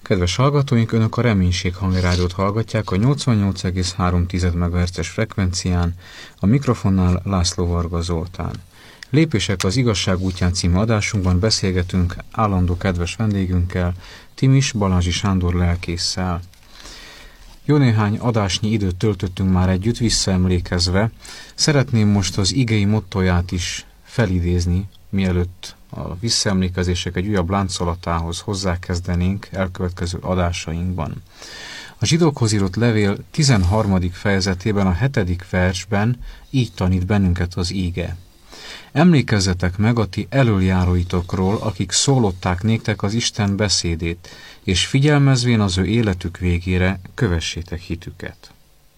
Kedves hallgatóink, Önök a Reménység Hangrádiót hallgatják a 88,3 MHz-es frekvencián, a mikrofonnál László Varga Zoltán. Lépések az igazság útján című adásunkban beszélgetünk állandó kedves vendégünkkel, Timis Balázsi Sándor lelkésszel. Jó néhány adásnyi időt töltöttünk már együtt, visszaemlékezve. Szeretném most az igei mottóját is felidézni, mielőtt a visszaemlékezések egy újabb láncolatához hozzákezdenénk elkövetkező adásainkban. A zsidókhoz írott levél 13. fejezetében, a 7. versben így tanít bennünket az íge. Emlékezzetek meg a ti elöljáróitokról, akik szólották néktek az Isten beszédét, és figyelmezvén az ő életük végére kövessétek hitüket.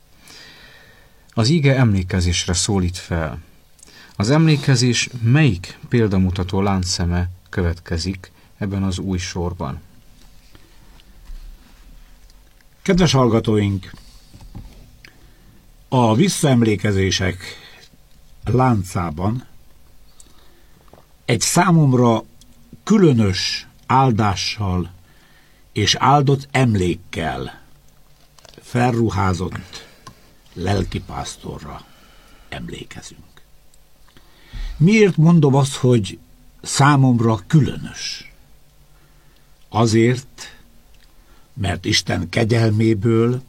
Az íge emlékezésre szólít fel. Az emlékezés melyik példamutató láncszeme következik ebben az új sorban? Kedves hallgatóink! A visszaemlékezések láncában egy számomra különös áldással és áldott emlékkel felruházott lelkipásztorra emlékezünk. Miért mondom azt, hogy számomra különös? Azért, mert Isten kegyelméből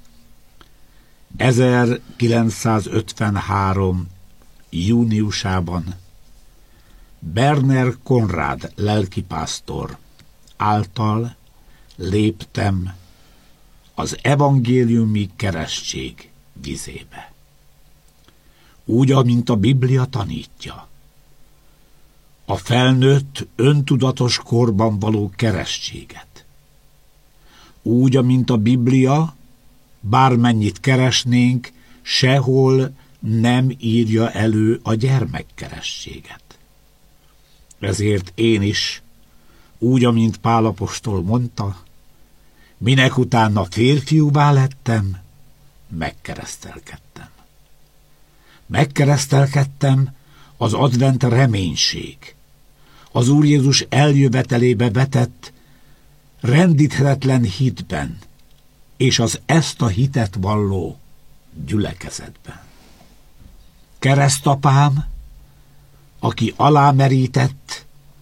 1953. júniusában Berner Konrád lelkipásztor által léptem az evangéliumi keresztség vizébe. Úgy, amint a Biblia tanítja. A felnőtt, öntudatos korban való keresztséget. Úgy, amint a Biblia, bármennyit keresnénk, sehol nem írja elő a gyermekkeresztséget. Ezért én is, úgy, amint Pál apostol mondta, minek utána férfiúvá lettem, megkeresztelkedtem. Megkeresztelkedtem az advent reménység, az Úr Jézus eljövetelébe vetett rendíthetetlen hitben, és az ezt a hitet valló gyülekezetben. Keresztapám, aki alámerített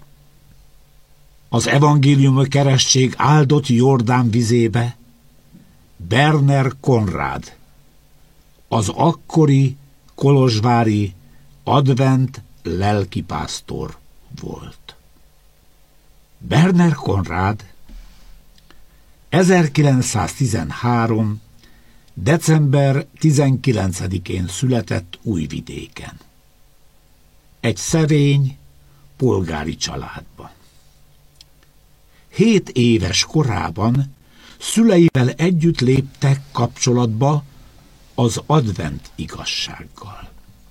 az evangélium keresztség áldott Jordán vizébe, Berner Konrád, az akkori kolozsvári advent lelkipásztor volt. Berner Konrád 1913. december 19-én született Újvidéken. Egy szerény, polgári családban. 7 éves korában szüleivel együtt léptek kapcsolatba az advent igazsággal.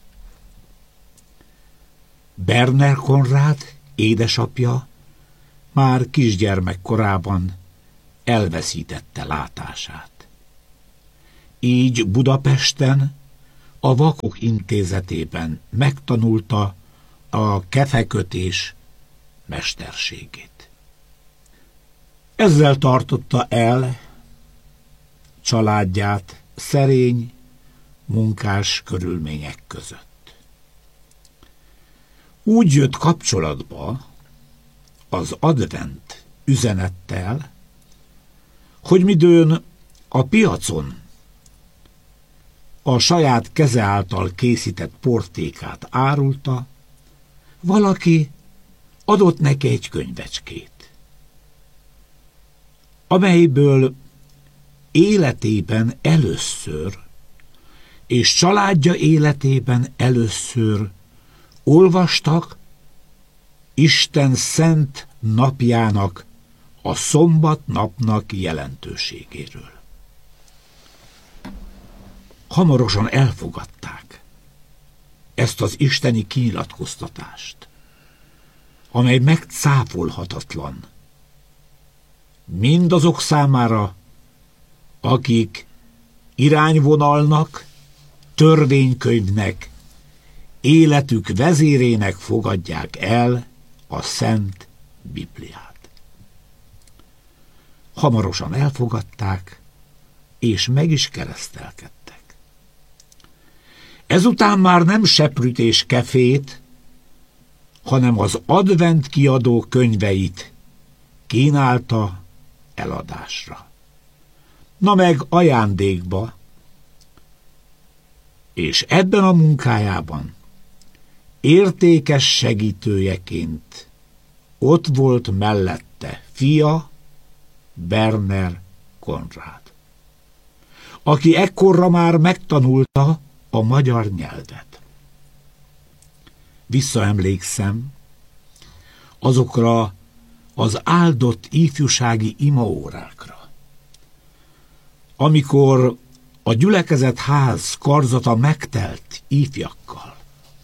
Berner Konrád édesapja már kisgyermek korában elveszítette látását. Így Budapesten a Vakok Intézetében megtanulta a kefekötés mesterségét. Ezzel tartotta el családját szerény, munkás körülmények között. Úgy jött kapcsolatba az advent üzenettel, hogy midőn a piacon a saját keze által készített portékát árulta, valaki adott neki egy könyvecskét, amelyből életében először és családja életében először olvastak Isten szent napjának, a szombat napnak jelentőségéről. Hamarosan elfogadták ezt az isteni kinyilatkoztatást, amely megcáfolhatatlan mindazok számára, akik irányvonalnak, törvénykönyvnek, életük vezérének fogadják el a Szent Bibliát. hamarosan elfogadták, és meg is keresztelkedtek. Ezután már nem seprűt és kefét, hanem az advent kiadó könyveit kínálta eladásra. Na meg ajándékba, és ebben a munkájában értékes segítőjeként ott volt mellette fia, Berner Konrád, aki ekkorra már megtanulta a magyar nyelvet. Visszaemlékszem azokra az áldott ifjúsági imaórákra, amikor a gyülekezetház karzata megtelt ifjakkal,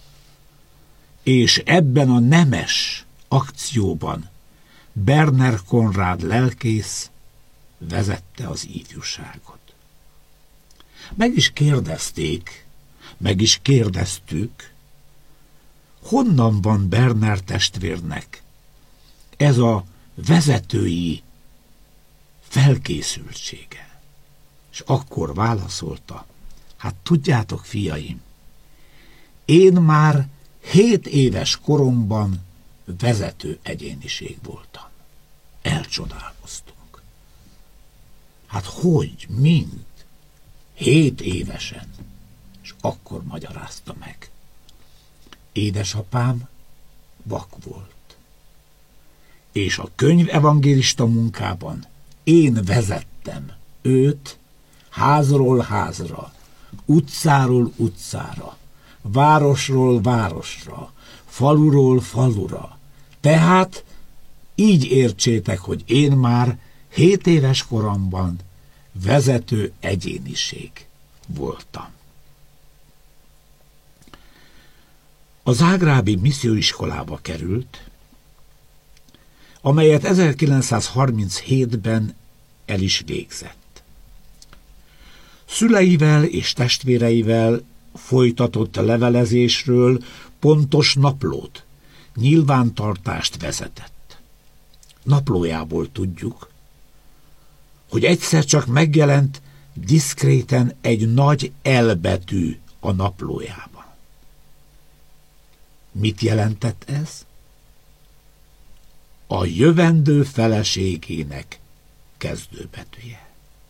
és ebben a nemes akcióban Berner Konrád lelkész vezette az ifjúságot. Meg is kérdezték, meg is kérdeztük, honnan van Berner testvérnek ez a vezetői felkészültsége. És akkor válaszolta, hát tudjátok, fiaim, én már 7 éves koromban vezető egyéniség voltam. Elcsodálkoztunk. Hát hogy, mind? 7 évesen. És akkor magyarázta meg. Édesapám vak volt. És a könyvevangélista munkában én vezettem őt házról házra, utcáról utcára, városról városra, faluról falura. Tehát így értsétek, hogy én már 7 éves koromban vezető egyéniség voltam. A zágrábi misszióiskolába került, amelyet 1937-ben el is végzett. Szüleivel és testvéreivel folytatott levelezésről pontos naplót, nyilvántartást vezetett. Naplójából tudjuk, hogy egyszer csak megjelent diszkréten egy nagy L betű a naplójában. Mit jelentett ez? A jövendő feleségének kezdőbetűje.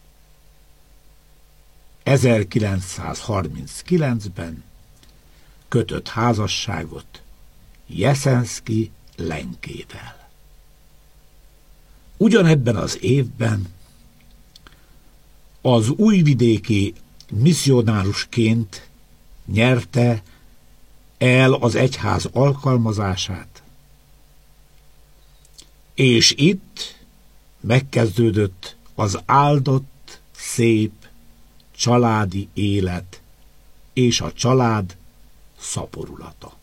1939-ben kötött házasságot Jeszenszky Lenkével. Ugyanebben az évben az újvidéki misszionárusként nyerte el az egyház alkalmazását, és itt megkezdődött az áldott, szép családi élet és a család szaporulata.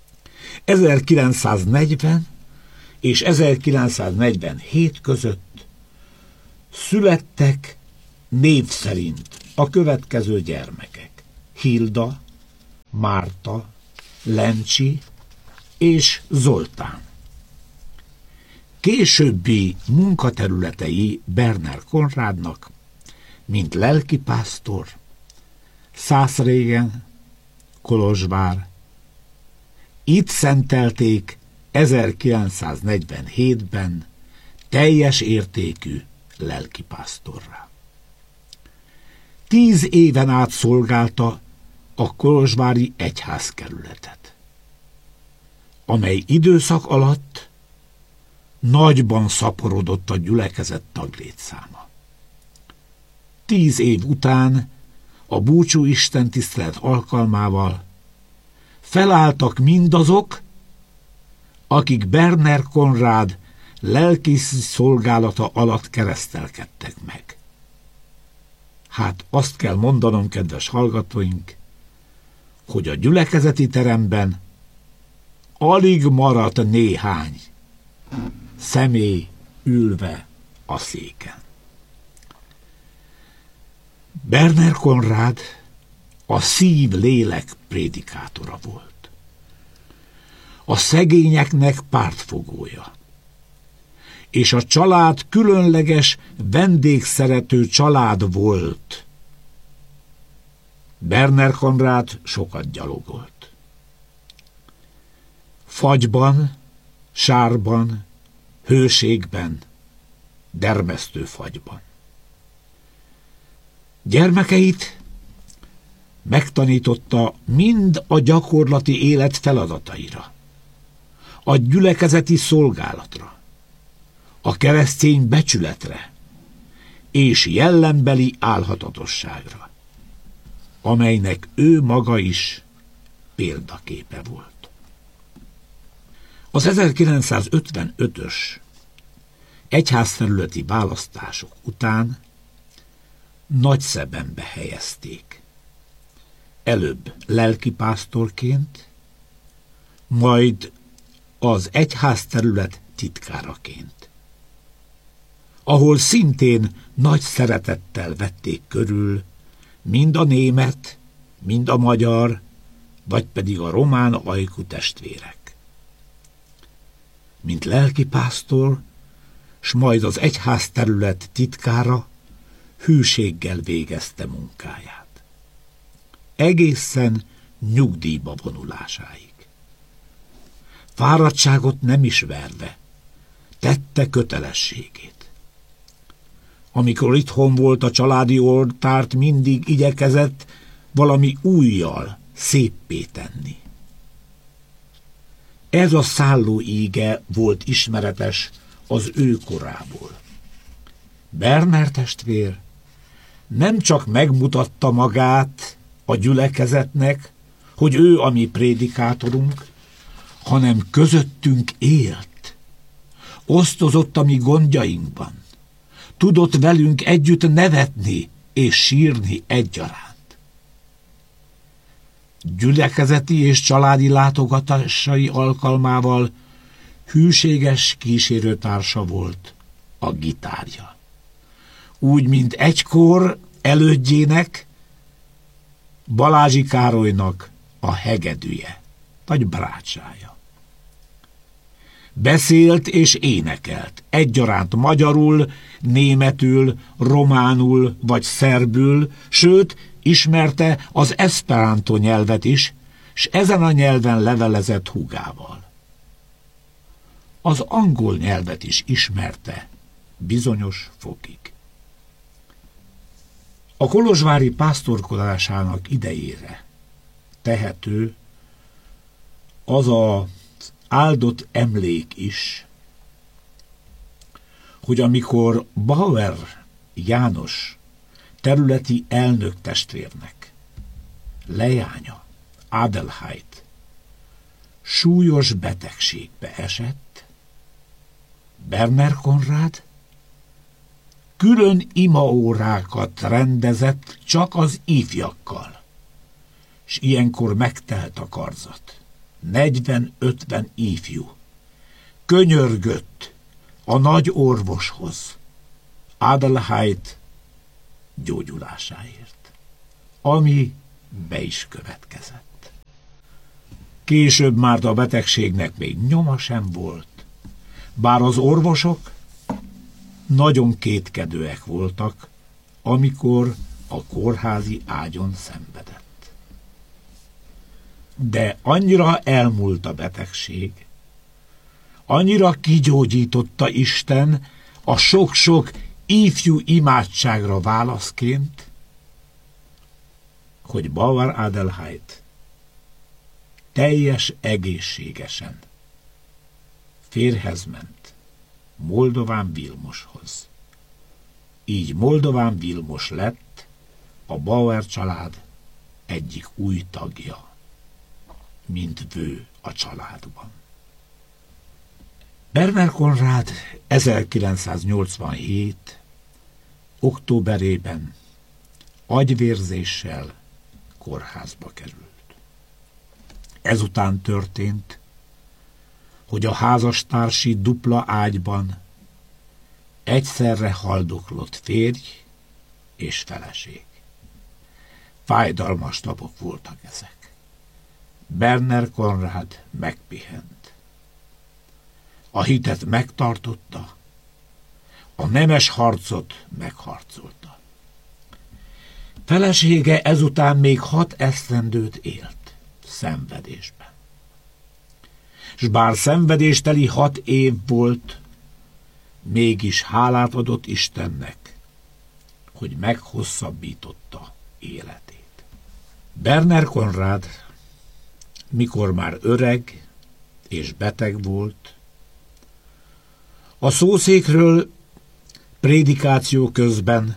1940 és 1947 között születtek név szerint a következő gyermekek: Hilda, Márta, Lencsi és Zoltán. Későbbi munkaterületei Berner Konrádnak, mint lelkipásztor, Szászrégen, Kolozsvár. Itt szentelték 1947-ben teljes értékű lelkipásztorrá. 10 éven át szolgálta a kolozsvári egyházkerületet, amely időszak alatt nagyban szaporodott a gyülekezet taglétszáma. 10 év után a búcsú istentisztelet alkalmával felálltak mindazok, akik Berner Konrád lelkészi szolgálata alatt keresztelkedtek meg. Hát azt kell mondanom, kedves hallgatóink, hogy a gyülekezeti teremben alig maradt néhány személy ülve a széken. Berner Konrád a szív-lélek prédikátora volt. A szegényeknek pártfogója. és a család különleges, vendégszerető család volt. Berner Konrád sokat gyalogolt. Fagyban, sárban, hőségben, dermesztő fagyban. Gyermekeit megtanította mind a gyakorlati élet feladataira, a gyülekezeti szolgálatra, a keresztény becsületre és jellembeli álhatatosságra, amelynek ő maga is példaképe volt. Az 1955-ös egyházterületi választások után Nagyszebenbe helyezték. Előbb lelkipásztorként, majd az egyházterület titkáraként, ahol szintén nagy szeretettel vették körül mind a német, mind a magyar, vagy pedig a román ajkú testvérek. Mint lelkipásztor, s majd az egyházterület titkára hűséggel végezte munkáját. Egészen nyugdíjba vonulásáig. Fáradtságot nem ismerve, tette kötelességét. Amikor itthon volt a családi oltárt, mindig igyekezett valami újjal széppé tenni. Ez a szálló íge volt ismeretes az ő korából. Berner testvér nem csak megmutatta magát a gyülekezetnek, hogy ő a mi prédikátorunk, hanem közöttünk élt, osztozott a mi gondjainkban, tudott velünk együtt nevetni és sírni egyaránt. Gyülekezeti és családi látogatásai alkalmával hűséges kísérőtársa volt a gitárja. Úgy, mint egykor elődjének, Balázsi Károlynak a hegedűje, vagy brácsája. Beszélt és énekelt, egyaránt magyarul, németül, románul vagy szerbül, sőt, ismerte az eszperánto nyelvet is, s ezen a nyelven levelezett húgával. Az angol nyelvet is ismerte, bizonyos fokig. A kolozsvári pásztorkodásának idejére tehető az az áldott emlék is, hogy amikor Bauer János területi elnök testvérnek leánya, Adelheid súlyos betegségbe esett, Berner Konrád külön imaórákat rendezett csak az ifjakkal, s ilyenkor megtelt a karzat. 40-50 ifjú könyörgött a nagy orvoshoz Adelheid gyógyulásáért, ami be is következett. Később már a betegségnek még nyoma sem volt, bár az orvosok nagyon kétkedőek voltak, amikor a kórházi ágyon szenvedett. De annyira elmúlt a betegség, annyira kigyógyította Isten a sok-sok ifjú imádságra válaszként, hogy Bauer Adelheid teljes egészségesen férjhez ment Moldován Vilmoshoz. Így Moldován Vilmos lett a Bauer család egyik új tagja, mint vő a családban. Berner Konrád 1987. októberében agyvérzéssel kórházba került. Ezután történt, hogy a házastársi dupla ágyban egyszerre haldoklott férj és feleség. Fájdalmas napok voltak ezek. Berner Konrád megpihent. A hitet megtartotta, a nemes harcot megharcolta. Felesége ezután még 6 esztendőt élt szenvedésben. S bár szenvedésteli 6 év volt, mégis hálát adott Istennek, hogy meghosszabbította életét. Berner Konrád, mikor már öreg és beteg volt, a szószékről prédikáció közben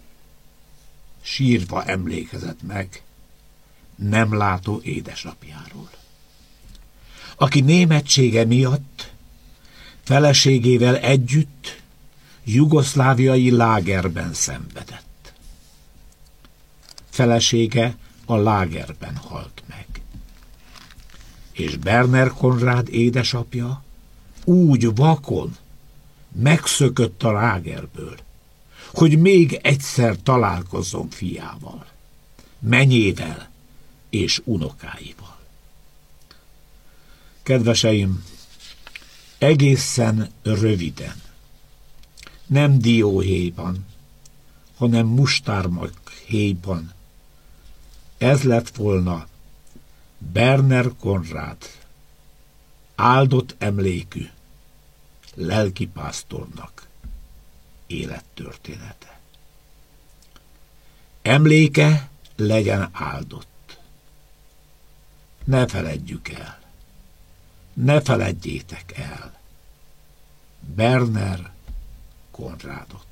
sírva emlékezett meg nem látó édesapjáról, aki németsége miatt feleségével együtt jugoszláviai lágerben szenvedett. Felesége a lágerben halt meg, és Berner Konrád édesapja úgy vakon megszökött a lágerből, hogy még egyszer találkozzon fiával, menyével és unokáival. Kedveseim, egészen röviden, nem dióhéjban, hanem mustármag héjban, ez lett volna Berner Konrád áldott emlékű lelkipásztornak élettörténete. Emléke legyen áldott. Ne feledjük el, ne feledjétek el Berner Konrádot.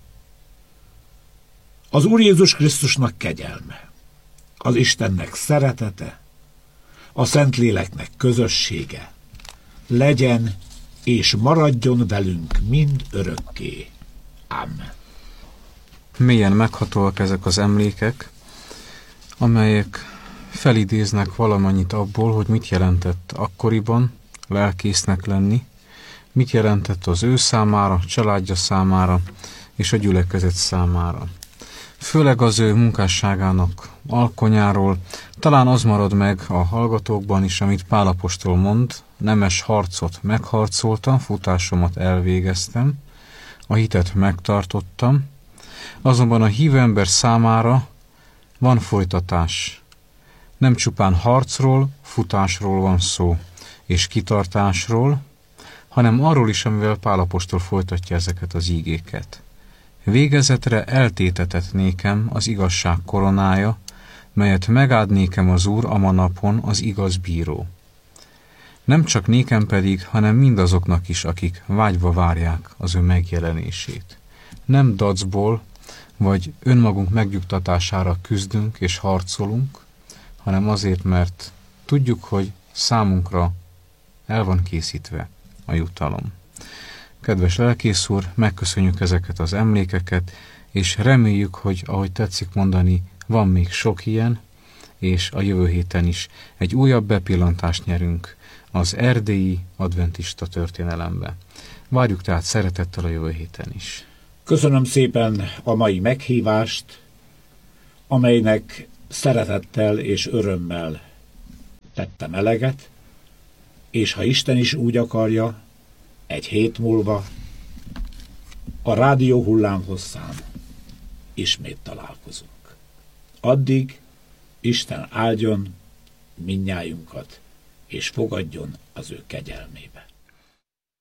Az Úr Jézus Krisztusnak kegyelme, az Istennek szeretete, a Szentléleknek közössége legyen és maradjon velünk mind örökké. Amen. Mélyen meghatóak ezek az emlékek, amelyek felidéznek valamennyit abból, hogy mit jelentett akkoriban lelkésznek lenni, mit jelentett az ő számára, családja számára és a gyülekezet számára. Főleg az ő munkásságának alkonyáról talán az marad meg a hallgatókban is, amit Pál apostol mond: nemes harcot megharcoltam, futásomat elvégeztem, a hitet megtartottam. Azonban a hívő ember számára van folytatás. Nem csupán harcról, futásról van szó, és kitartásról, hanem arról is, amivel Pál apostol folytatja ezeket az ígéket. Végezetre eltétetett nékem az igazság koronája, melyet megáld nékem az Úr a manapon, az igaz bíró. Nem csak nékem pedig, hanem mindazoknak is, akik vágyva várják az ő megjelenését. Nem dacból vagy önmagunk megnyugtatására küzdünk és harcolunk, hanem azért, mert tudjuk, hogy számunkra el van készítve a jutalom. Kedves lelkész úr, megköszönjük ezeket az emlékeket, és reméljük, hogy, ahogy tetszik mondani, van még sok ilyen, és a jövő héten is egy újabb bepillantást nyerünk az erdélyi adventista történelembe. Várjuk tehát szeretettel a jövő héten is. Köszönöm szépen a mai meghívást, amelynek szeretettel és örömmel tettem eleget, és ha Isten is úgy akarja, egy hét múlva a rádió hullámhosszán ismét találkozunk. Addig Isten áldjon mindnyájunkat, és fogadjon az ő kegyelmébe.